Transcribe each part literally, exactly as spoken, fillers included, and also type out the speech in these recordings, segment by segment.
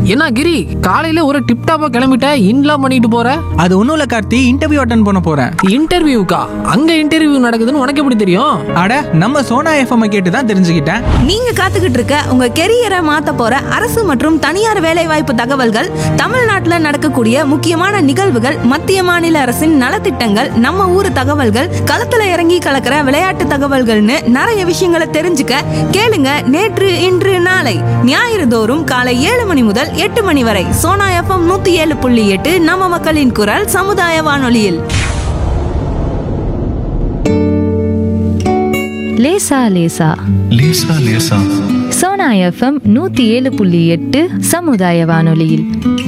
என்ன கிரி, காலையில ஒரு டிப் டாப்பா கிளம்பிட்ட, இன்லாம் பண்ணிட்டு போற? அது ஒன்றும் இல்லை கார்த்தி, இன்டர்வியூ அட்டன் பண்ண போகிறேன். இன்டர்வியூக்கா? அங்க இன்டர்வியூ நடக்குதுன்னு உனக்கு எப்படி தெரியும்? அட, நம்ம சோனா எஃப்எம் கேட்டு தான் தெரிஞ்சுக்கிட்டேன். நீங்க காத்துக்கிட்டு இருக்க உங்க கெரியரை மாத்த போற அரசு மற்றும் தனியார் வேலைவாய்ப்பு தகவல்கள், தமிழ்நாட்டுல நடக்கக்கூடிய முக்கியமான நிகழ்வுகள், மத்திய மாநில அரசின் நலத்திட்டங்கள், நம்ம ஊரு தகவல்கள், களத்துல இறங்கி கலக்கிற விளையாட்டு தகவல்கள்னு நிறைய விஷயங்களை தெரிஞ்சுக்க கேளுங்க. நேற்று இன்று நாளை ஞாயிறு தோறும் காலை ஏழு மணி முதல் எட்டு மணி வரை சோனா எஃப்எம் நூத்தி ஏழு புள்ளி எட்டு நம்ம மக்களின் குரல் சமுதாய வானொலியில். லேசா லேசா லேசா லேசா சோனா எஃப்எம் நூத்தி ஏழு புள்ளி எட்டு சமுதாய வானொலியில்.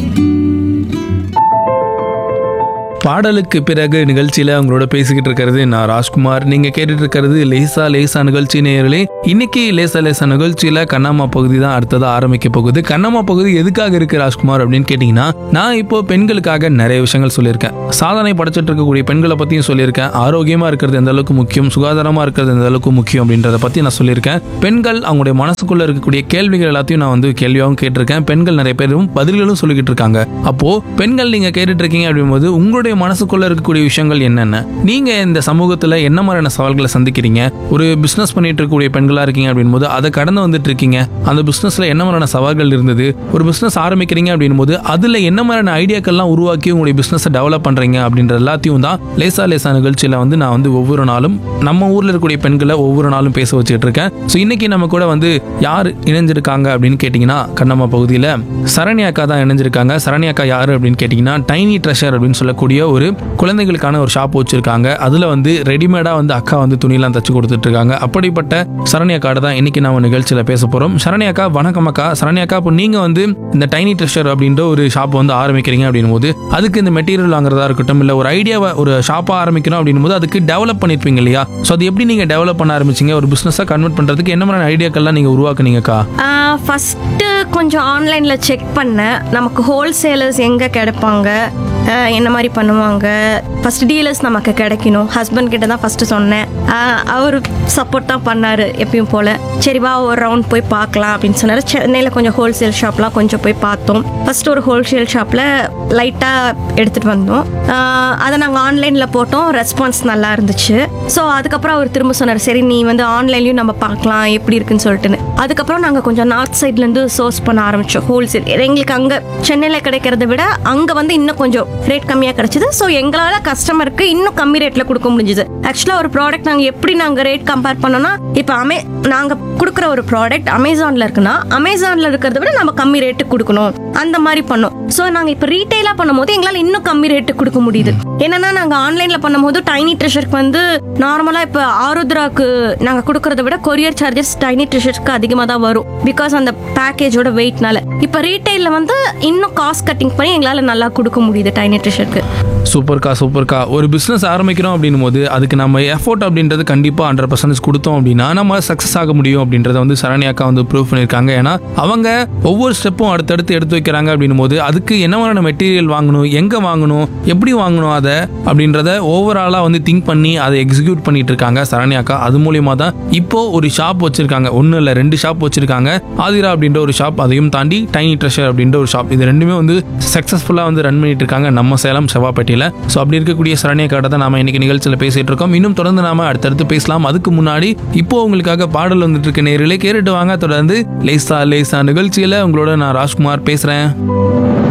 பாடலுக்கு பிறகு நிகழ்ச்சியில் அவங்களோட பேசிக்கிட்டு இருக்கிறது நான் ராஜ்குமார். நீங்கள் கேட்டுட்டு இருக்கிறது லேசா லேசா நிகழ்ச்சி நேயர்களே. இன்னைக்கு லேசா லேசா நிகழ்ச்சியில் கண்ணம்மா பகுதி தான் அடுத்ததாக ஆரம்பிக்க போகுது. கண்ணம்மா பகுதி எதுக்காக இருக்கு ராஜ்குமார் அப்படின்னு கேட்டிங்கன்னா, நான் இப்போ பெண்களுக்காக நிறைய விஷயங்கள் சொல்லியிருக்கேன். சாதனை படைச்சிட்டு இருக்கக்கூடிய பெண்களை பற்றியும் சொல்லியிருக்கேன். ஆரோக்கியமாக இருக்கிறது எந்த அளவுக்கு முக்கியம், சுகாதாரமாக இருக்கிறது எந்த அளவுக்கு முக்கியம் அப்படின்றத பற்றி நான் சொல்லியிருக்கேன். பெண்கள் அவங்களுடைய மனசுக்குள்ளே இருக்கக்கூடிய கேள்விகள் எல்லாத்தையும் நான் வந்து கேள்வியாகவும் கேட்டிருக்கேன். பெண்கள் நிறைய பேரும் பதில்களும் சொல்லிக்கிட்டு இருக்காங்க. அப்போது பெண்கள் நீங்கள் கேட்டுட்டு இருக்கீங்க அப்படிங்கும்போது உங்களுடைய மனசுக்குள்ள இருக்கக்கூடிய விஷயங்கள் என்னென்ன, நீங்க இந்த சமூகத்துல என்ன மாதிரியான சவால்களை சந்திக்கிறீங்க, ஒரு பிசினஸ் பண்ணிட்டு இருக்கக்கூடிய பெண்களா இருக்கீங்க அப்படின் போது அதை கடந்து வந்துட்டு இருக்கீங்க, அந்த பிசினஸ்ல என்ன மாதிரியான சவால்கள் இருந்தது, ஒரு பிசினஸ் ஆரம்பிக்கிறீங்க அப்படின் போது அதுல என்ன மாதிரியான ஐடியாக்கள்லாம் உருவாக்கி உங்களுடைய பிசினஸை டெவலப் பண்றீங்க அப்படின்ற எல்லாத்தையும் தான் லேசா லேசா நிகழ்ச்சியில வந்து நான் வந்து ஒவ்வொரு நாளும் நம்ம ஊர்ல இருக்கக்கூடிய பெண்களை ஒவ்வொரு நாளும் பேச வச்சுட்டு இருக்கேன். ஸோ இன்னைக்கு நம்ம கூட வந்து யார் இணைஞ்சிருக்காங்க அப்படின்னு கேட்டீங்கன்னா, கண்ணம்மா பகுதியில சரண்யாக்கா தான் இணைஞ்சிருக்காங்க. சரண்யாக்கா யாரு அப்படின்னு கேட்டீங்கன்னா, டைனி ட்ரெஷர் அப்படின்னு சொல்லக்கூடிய ஒரு குழந்தைகளுக்கான ஒரு ஷாப் வச்சிருக்காங்க. அதுல வந்து ரெடிமேடா வந்து அக்கா வந்து துணியெல்லாம் தச்சு கொடுத்துட்டு இருக்காங்க. அப்படிப்பட்ட சரண்யாக்காட தான் இன்னைக்கு நாம நிகழ்ச்சியில பேச போறோம். சரண்யாக்கா வணக்கம் அக்கா. சரண்யாக்கா, இப்போ நீங்க வந்து இந்த டைனி ட்ரெஷர் அப்படின்ற ஒரு ஷாப் வந்து ஆரம்பிக்கிறீங்க அப்படின் போது அதுக்கு இந்த மெட்டீரியல் வாங்குறதா இருக்கட்டும், இல்ல ஒரு ஐடியாவை ஒரு ஷாப்பா ஆரம்பிக்கணும் அப்படின் போது அதுக்கு டெவலப் பண்ணிருப்பீங்க இல்லையா? ஸோ அது எப்படி நீங்க டெவலப் பண்ண ஆரம்பிச்சீங்க? ஒரு பிசினஸா கன்வெர்ட் பண்றதுக்கு என்ன மாதிரியான ஐடியாக்கள்லாம் நீங்க உருவாக்குனீங்கக்கா? ஃபஸ்ட்டு கொஞ்சம் ஆன்லைனில் செக் பண்ணேன், நமக்கு ஹோல்சேலர்ஸ் எங்கே கிடைப்பாங்க, என்ன மாதிரி பண்ணுவாங்க, ஃபஸ்ட் டீலர்ஸ் நமக்கு கிடைக்கணும். ஹஸ்பண்ட் கிட்ட தான் ஃபஸ்ட்டு சொன்னேன். அவர் சப்போர்ட் தான் பண்ணார் எப்பயும் போல். சரிவா ஒரு ரவுண்ட் போய் பார்க்கலாம் அப்படின்னு சொன்னார். சென்னையில் கொஞ்சம் ஹோல்சேல் ஷாப்லாம் கொஞ்சம் போய் பார்த்தோம். ஃபஸ்ட்டு ஒரு ஹோல்சேல் ஷாப்பில் லைட்டாக எடுத்துகிட்டு வந்தோம். அதை நாங்கள் ஆன்லைனில் போட்டோம். ரெஸ்பான்ஸ் நல்லா இருந்துச்சு. ஸோ அதுக்கப்புறம் அவர் திரும்ப சொன்னார், சரி நீ வந்து ஆன்லைன்லையும் நம்ம பார்க்கலாம் எப்படி இருக்குன்னு சொல்லிட்டுன்னு. அதுக்கப்புறம் நாங்கள் கொஞ்சம் நார்த் சைட்லேருந்து சோர்ஸ் பண்ண ஆரம்பித்தோம் ஹோல்சேல். எங்களுக்கு அங்கே சென்னையில் கிடைக்கிறத விட அங்கே வந்து இன்னும் கொஞ்சம் ரேட் கம்மியாக கிடைச்சிது. ஸோ எங்களால் கஸ்டமருக்கு இன்னும் கம்மி ரேட்டில் கொடுக்க முடிஞ்சுது. ஆக்சுவலாக ஒரு ப்ராடக்ட் நாங்கள் எப்படி நாங்கள் ரேட் கம்பேர் பண்ணோம்னா, இப்போ அமே நாங்கள் கொடுக்குற ஒரு ப்ராடக்ட் அமேசானில் இருக்குன்னா அமேசானில் இருக்கிறத விட நம்ம கம்மி ரேட்டுக்கு கொடுக்கணும், அந்த மாதிரி பண்ணோம். ஸோ நாங்கள் இப்போ ரீட்டெயிலாக பண்ணும்போது எங்களால் இன்னும் கம்மி ரேட்டுக்கு கொடுக்க முடியுது. என்னன்னா நாங்கள் ஆன்லைனில் பண்ணும்போது டைனி ட்ரெஷருக்கு வந்து நார்மலாக இப்போ ஆருத்ராக்கு நாங்கள் கொடுக்கறத விட கொரியர் சார்ஜஸ் டைனி ட்ரெஷருக்கு அதிகமாக தான் வரும், பிகாஸ் அந்த பேக்கேஜோட வெயிட்னால. இப்போ ரீட்டெயிலில் வந்து இன்னும் காஸ்ட் கட்டிங் பண்ணி எங்களால் நல்லா கொடுக்க முடியுது டைனி ட்ரெஷருக்கு. சூப்பர்க்கா சூப்பர்க்கா. ஒரு பிஸ்னஸ் ஆரம்பிக்கிறோம் அப்படின் போது அதுக்கு நம்ம எஃபோர்ட் அப்படின்றது கண்டிப்பாக ஹண்ட்ரட் பர்சன்டேஜ் கொடுத்தோம் அப்படின்னா நம்ம சக்ஸஸ் ஆக முடியும் அப்படின்றத வந்து சரண்யாக்கா வந்து ப்ரூவ் பண்ணியிருக்காங்க. ஏன்னா அவங்க ஒவ்வொரு ஸ்டெப்பும் அடுத்தடுத்து எடுத்து வைக்கிறாங்க அப்படின் போது அதுக்கு என்ன மாதிரியான மெட்டீரியல் வாங்கணும், எங்கே வாங்கணும், எப்படி வாங்கணும் அதை அப்படின்றத ஓவராலாக வந்து திங்க் பண்ணி அதை எக்ஸிக்யூட் பண்ணிட்டு இருக்காங்க சரண்யாக்கா. அது மூலியமாக தான் இப்போ ஒரு ஷாப் வச்சிருக்காங்க. ஒன்றும் இல்லை, ரெண்டு ஷாப் வச்சிருக்காங்க. ஆதிரா அப்படின்ற ஒரு ஷாப், அதையும் தாண்டி டைனி ட்ரெஷர் அப்படின்ற ஒரு ஷாப். இது ரெண்டுமே வந்து சக்ஸஸ்ஃபுல்லாக வந்து ரன் பண்ணிட்டு இருக்காங்க நம்ம சேலம் செவ்வாப்பேட்டையில். ஸோ அப்படி இருக்கக்கூடிய சரண்யாக்காட்ட தான் நாம இன்னைக்கு நிகழ்ச்சியில் பேசிட்டு இருக்கோம். இன்னும் தொடர்ந்து நாம அடுத்தடுத்து பேசலாம். அதுக்கு முன்னாடி இப்போ உங்களுக்காக பாடல் வந்துட்டு இருக்க நேயர்களே கேட்டுட்டு வாங்க. தொடர்ந்து லேசா லேசா நிகழ்ச்சியில உங்களோட நான் ராஜ்குமார் பேசுறேன்.